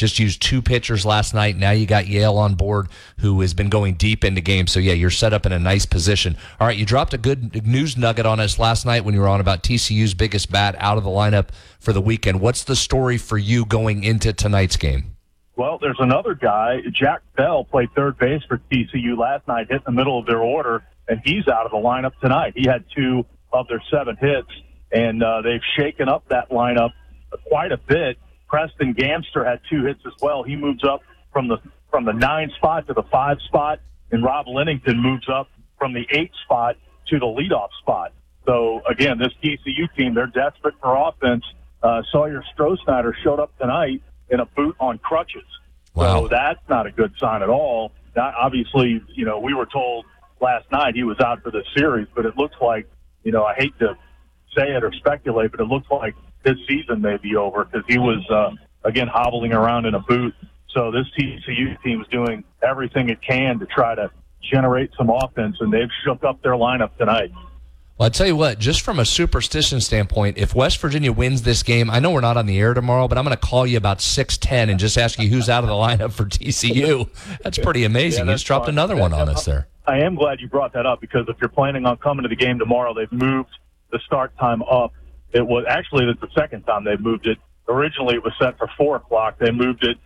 just used 2 pitchers last night. Now you got Yale on board, who has been going deep into games. So, yeah, you're set up in a nice position. All right, you dropped a good news nugget on us last night when you were on about TCU's biggest bat out of the lineup for the weekend. What's the story for you going into tonight's game? Well, there's another guy. Jack Bell played third base for TCU last night, hit in the middle of their order, and he's out of the lineup tonight. He had 2 of their 7 hits, and they've shaken up that lineup quite a bit. Preston Gamster had 2 hits as well. He moves up from the 9 spot to the 5 spot, and Rob Lennington moves up from the 8 spot to the leadoff spot. So, again, this TCU team, they're desperate for offense. Sawyer Strohsnyder showed up tonight in a boot on crutches. Wow. So that's not a good sign at all. Now, obviously, we were told last night he was out for the series, but it looks like, I hate to say it or speculate, but it looks like his season may be over because he was, again, hobbling around in a boot. So this TCU team is doing everything it can to try to generate some offense, and they've shook up their lineup tonight. Well, I tell you what, just from a superstition standpoint, if West Virginia wins this game, I know we're not on the air tomorrow, but I'm going to call you about 6:10 and just ask you who's out of the lineup for TCU. That's pretty amazing. You just dropped another one on us there. I am glad you brought that up because if you're planning on coming to the game tomorrow, they've moved the start time up. It's the second time they've moved it. Originally, it was set for 4 o'clock. They moved it,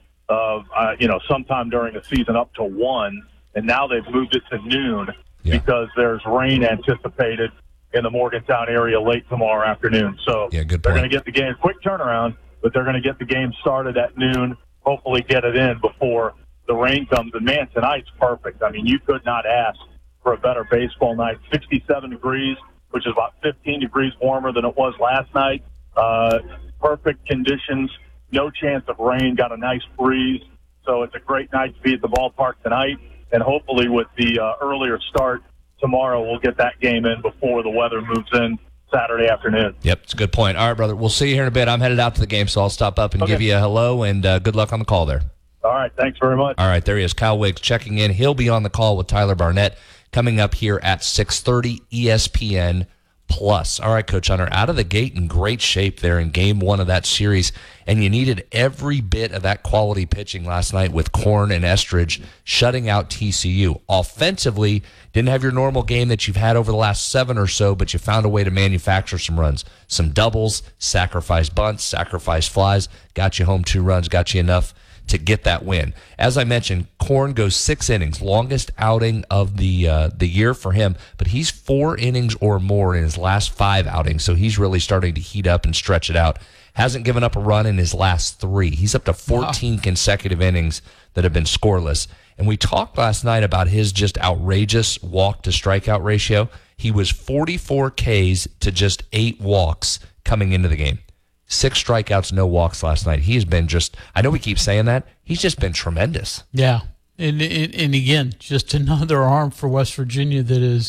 sometime during the season up to 1, and now they've moved it to noon because there's rain anticipated in the Morgantown area late tomorrow afternoon. So good point. They're going to get the game, quick turnaround, but they're going to get the game started at noon, hopefully get it in before the rain comes. And, man, tonight's perfect. I mean, you could not ask for a better baseball night. 67 degrees, which is about 15 degrees warmer than it was last night. Perfect conditions, no chance of rain, got a nice breeze. So it's a great night to be at the ballpark tonight. And hopefully with the earlier start tomorrow, we'll get that game in before the weather moves in Saturday afternoon. Yep, it's a good point. All right, brother, we'll see you here in a bit. I'm headed out to the game, so I'll stop up and give you a hello, and good luck on the call there. All right, thanks very much. All right, there he is, Kyle Wiggs checking in. He'll be on the call with Tyler Barnett coming up here at 6:30 ESPN Plus. All right, Coach Hunter, out of the gate in great shape there in game 1 of that series, and you needed every bit of that quality pitching last night with Korn and Estridge shutting out TCU. Offensively, didn't have your normal game that you've had over the last 7 or so, but you found a way to manufacture some runs, some doubles, sacrifice bunts, sacrifice flies, got you home 2 runs, got you enough to get that win. As I mentioned, Korn goes 6 innings, longest outing of the year for him, but he's 4 innings or more in his last 5 outings, so he's really starting to heat up and stretch it out. Hasn't given up a run in his last 3. He's up to 14 consecutive innings that have been scoreless. And we talked last night about his just outrageous walk-to-strikeout ratio. He was 44 Ks to just 8 walks coming into the game. 6 strikeouts, no walks last night. He's been just, I know we keep saying that, he's just been tremendous. Yeah. And again, just another arm for West Virginia that has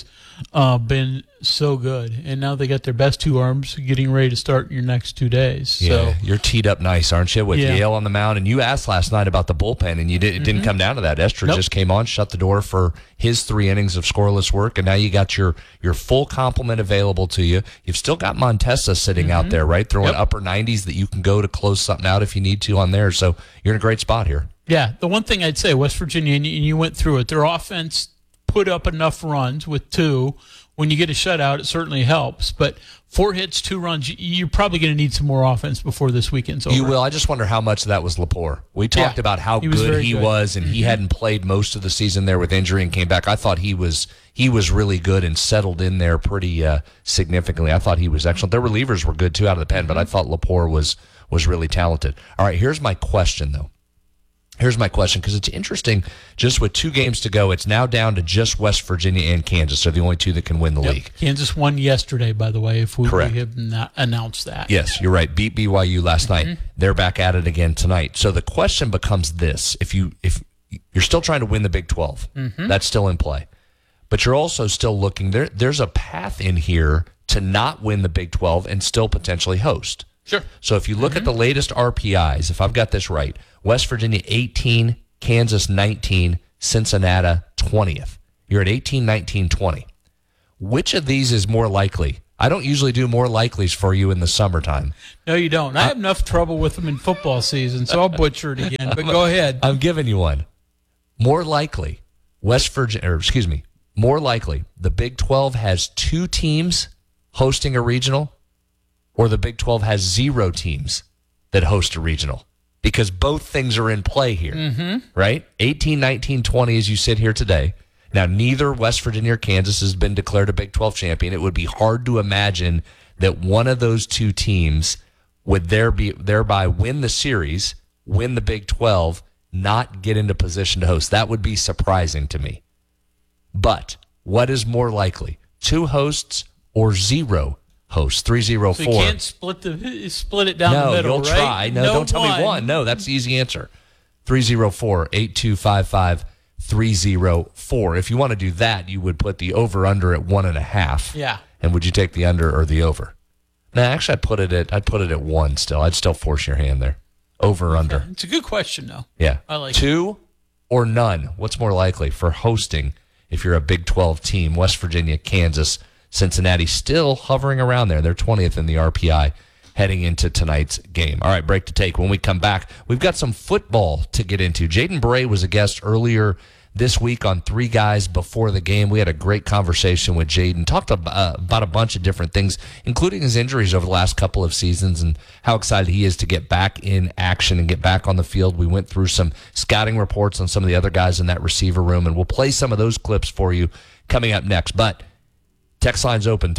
been so good. And now they got their best 2 arms getting ready to start in your next 2 days. Yeah, so you're teed up nice, aren't you, with Yale on the mound? And you asked last night about the bullpen, and it didn't come down to that. Estridge just came on, shut the door for his 3 innings of scoreless work, and now you got your full complement available to you. You've still got Montesa sitting out there, right, throwing upper 90s that you can go to close something out if you need to on there. So you're in a great spot here. Yeah, the one thing I'd say, West Virginia, and you went through it, their offense put up enough runs with 2. When you get a shutout, it certainly helps. But 4 hits, 2 runs, you're probably going to need some more offense before this weekend's over. You will. I just wonder how much of that was Lepore. We talked about how good he was, and he hadn't played most of the season there with injury and came back. I thought he was really good and settled in there pretty significantly. I thought he was excellent. Their relievers were good, too, out of the pen, but I thought Lepore was really talented. All right, here's my question, though. Here's my question, because it's interesting, just with 2 games to go, it's now down to just West Virginia and Kansas. They're the only 2 that can win the league. Kansas won yesterday, by the way, if we have not announced that. Yes, you're right. Beat BYU last night. They're back at it again tonight. So the question becomes this. If you're still trying to win the Big 12, that's still in play. But you're also still looking, there's a path in here to not win the Big 12 and still potentially host. Sure. So if you look at the latest RPIs, if I've got this right, West Virginia 18, Kansas 19, Cincinnati 20th. You're at 18, 19, 20. Which of these is more likely I don't usually do more likelies for you in the summertime. No, you don't. I have enough trouble with them in football season, so I'll butcher it again. But go ahead. I'm giving you one. More likely, more likely, the Big 12 has 2 teams hosting a regional, or the Big 12 has 0 teams that host a regional. Because both things are in play here, right? 18, 19, 20 as you sit here today. Now, neither West Virginia or Kansas has been declared a Big 12 champion. It would be hard to imagine that one of those 2 teams would thereby win the series, win the Big 12, not get into position to host. That would be surprising to me. But what is more likely, 2 hosts or 0 hosts? 304. So you can't split it down the middle, you'll right? try. No, don't tell me one. No, that's the easy answer. 304-8255-304. If you want to do that, you would put the over-under at 1.5. Yeah. And would you take the under or the over? No, actually, I'd put it at 1 still. I'd still force your hand there. Over or under. It's a good question, though. Yeah. I like 2 or none? What's more likely for hosting if you're a Big 12 team? West Virginia, Kansas, Cincinnati still hovering around there. They're 20th in the RPI heading into tonight's game. All right, break to take. When we come back, we've got some football to get into. Jaden Bray was a guest earlier this week on 3 Guys Before the Game. We had a great conversation with Jaden, talked about a bunch of different things, including his injuries over the last couple of seasons and how excited he is to get back in action and get back on the field. We went through some scouting reports on some of the other guys in that receiver room, and we'll play some of those clips for you coming up next. But text line's open,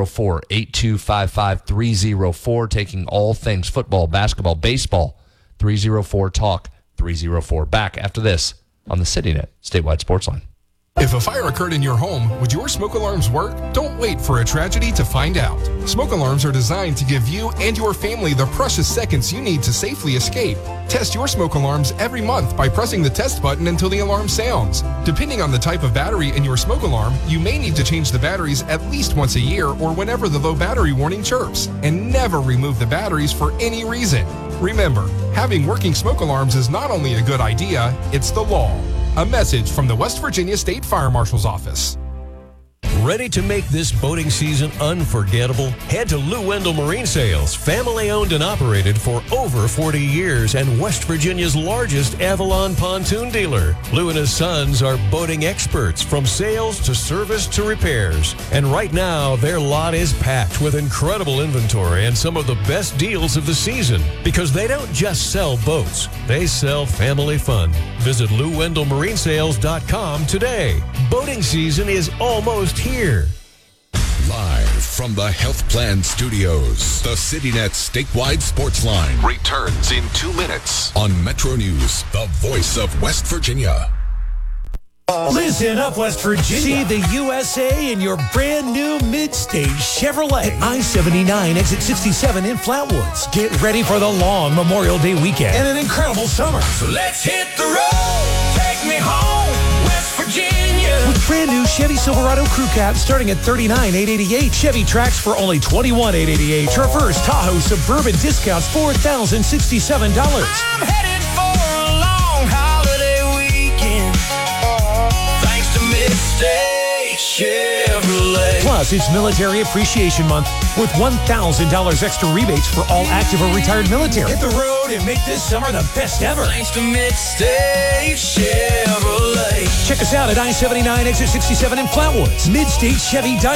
304-8255-304, taking all things football, basketball, baseball, 304-TALK, 304. Back after this on the CityNet Statewide Sports Line. If a fire occurred in your home, would your smoke alarms work? Don't wait for a tragedy to find out. Smoke alarms are designed to give you and your family the precious seconds you need to safely escape. Test your smoke alarms every month by pressing the test button until the alarm sounds. Depending on the type of battery in your smoke alarm, you may need to change the batteries at least once a year or whenever the low battery warning chirps. And never remove the batteries for any reason. Remember, having working smoke alarms is not only a good idea, it's the law. A message from the West Virginia State Fire Marshal's Office. Ready to make this boating season unforgettable? Head to Lou Wendell Marine Sales, family owned and operated for over 40 years and West Virginia's largest Avalon pontoon dealer. Lou and his sons are boating experts from sales to service to repairs. And right now, their lot is packed with incredible inventory and some of the best deals of the season. Because they don't just sell boats, they sell family fun. Visit LouWendellMarineSales.com today. Boating season is almost here. Live from the Health Plan Studios, the CityNet Statewide Sports Line returns in 2 minutes on Metro News, the voice of West Virginia. Listen up, West Virginia. See the USA in your brand new mid-stage Chevrolet. I-79, exit 67 in Flatwoods. Get ready for the long Memorial Day weekend and an incredible summer. So let's hit the road. Take me home, West Virginia. With brand new Chevy Silverado Crew Cab starting at $39,888. Chevy Trax for only $21,888. Traverse Tahoe Suburban discounts $4,067. I'm headed for a long holiday weekend. Mid-State Chevrolet. Plus, it's Military Appreciation Month with $1,000 extra rebates for all active or retired military. Hit the road and make this summer the best ever. Thanks to Mid-State Chevrolet. Check us out at I-79 exit 67 in Flatwoods. Mid-State Chevy.